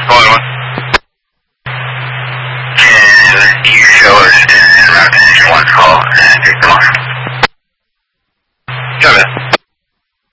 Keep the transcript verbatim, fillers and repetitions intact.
Going on. Can you show us in route to engine one's call and take them off? Got it.